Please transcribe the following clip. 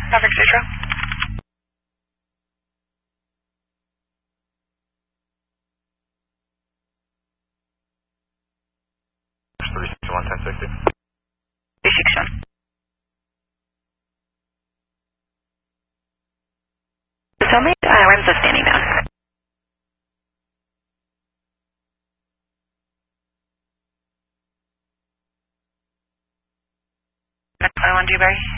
Maverick Zero. 361 1060. 361. Tell me, Ramza standing down. Fly 1 Dewberry.